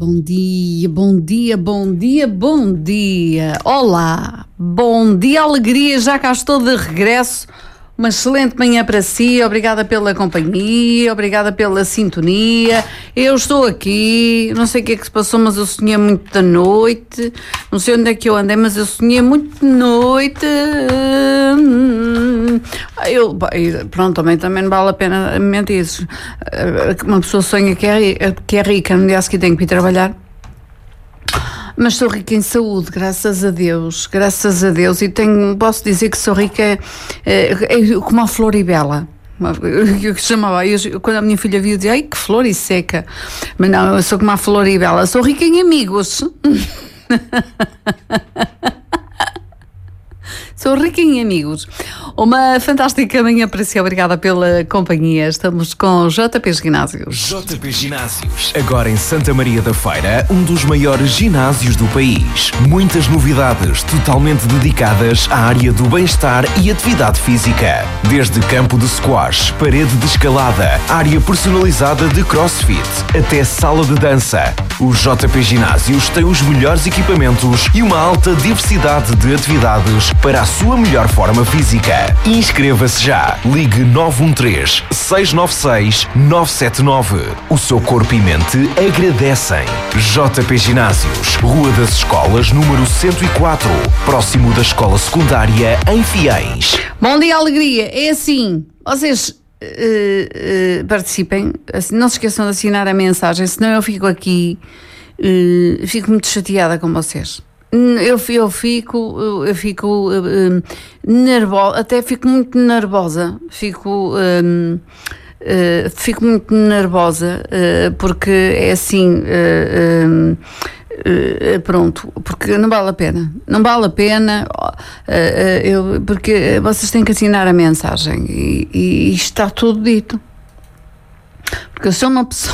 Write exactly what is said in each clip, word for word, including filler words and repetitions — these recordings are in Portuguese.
bom dia, bom dia, bom dia, bom dia. Olá, bom dia, alegria, já cá estou de regresso. Uma excelente manhã para si, obrigada pela companhia, obrigada pela sintonia. Eu estou aqui, não sei o que é que se passou, mas eu sonhei muito da noite. Não sei onde é que eu andei, mas eu sonhei muito de noite. Eu, pronto, também, também não vale a pena mentir isso. Uma pessoa sonha que é, que é rica, no dia a seguir tem que ir trabalhar. Mas sou rica em saúde, graças a Deus, graças a Deus, e tenho, posso dizer que sou rica é, é, é como a Floribela. Eu chamava, eu, quando a minha filha viu, eu dizia, ai que flor e seca. Mas não, eu sou como a Floribela, sou rica em amigos. Sou rica em amigos. Uma fantástica manhã para si, obrigada pela companhia. Estamos com J P Ginásios. J P Ginásios, agora em Santa Maria da Feira, um dos maiores ginásios do país. Muitas novidades totalmente dedicadas à área do bem-estar e atividade física. Desde campo de squash, parede de escalada, área personalizada de crossfit, até sala de dança. O J P Ginásios tem os melhores equipamentos e uma alta diversidade de atividades para a sua melhor forma física. Inscreva-se já. Ligue nove um três, seis nove seis, nove sete nove. O seu corpo e mente agradecem. J P Ginásios, Rua das Escolas, número cento e quatro, próximo da Escola Secundária em Fiéis. Bom dia, alegria. É assim, vocês uh, uh, participem, não se esqueçam de assinar a mensagem, senão eu fico aqui, uh, fico muito chateada com vocês. Eu, eu fico, eu fico uh, nervosa, até fico muito nervosa, fico, uh, uh, fico muito nervosa, uh, porque é assim, uh, uh, uh, pronto, porque não vale a pena, não vale a pena, uh, uh, eu, porque vocês têm que assinar a mensagem e, e isto está tudo dito, porque eu sou uma pessoa,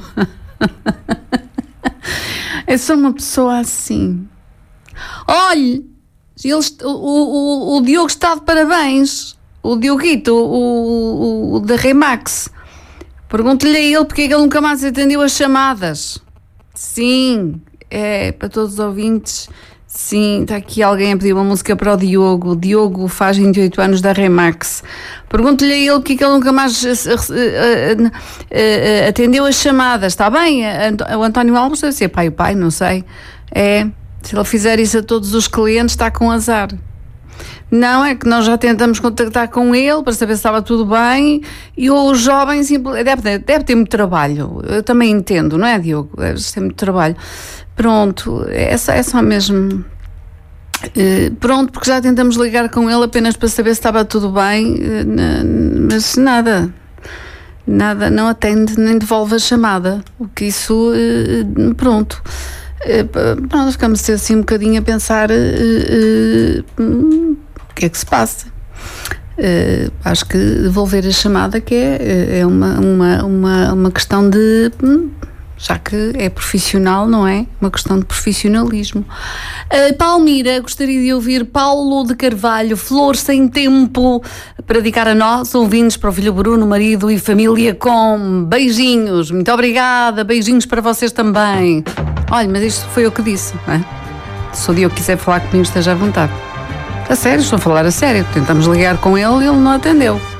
eu sou uma pessoa assim. Olhe, eles, o, o, o Diogo está de parabéns, o Dioguito, o, o, o da Remax. Pergunto-lhe a ele porque é que ele nunca mais atendeu as chamadas. Sim, é para todos os ouvintes. Sim, está aqui alguém a pedir uma música para o Diogo. O Diogo faz vinte e oito anos da Remax. Pergunto-lhe a ele porque é que ele nunca mais uh, uh, uh, uh, atendeu as chamadas. Está bem? O António Alves deve ser pai o pai, não sei. É... Se ele fizer isso a todos os clientes, está com azar. Não, é que nós já tentamos contactar com ele para saber se estava tudo bem e o jovem deve, deve ter muito trabalho. Eu também entendo, não é, Diogo? Deve ter muito trabalho. Pronto, é só, é só mesmo... Uh, pronto, porque já tentamos ligar com ele apenas para saber se estava tudo bem, uh, mas nada... Nada, não atende nem devolve a chamada. O que isso... Uh, pronto... Nós ficamos assim um bocadinho a pensar uh, uh, uh, o que é que se passa. Uh, acho que devolver a chamada que é, é uma, uma, uma, uma questão de... Hum, já que é profissional, não é? Uma questão de profissionalismo. Uh, Palmira, gostaria de ouvir Paulo de Carvalho, Flor Sem Tempo, para dedicar a nós, ouvintes, para o filho Bruno, marido e família, com beijinhos. Muito obrigada, beijinhos para vocês também. Olha, mas isto foi eu que disse, não é? Se o Diogo quiser falar comigo, esteja à vontade. A sério, estou a falar a sério. Tentamos ligar com ele e ele não atendeu.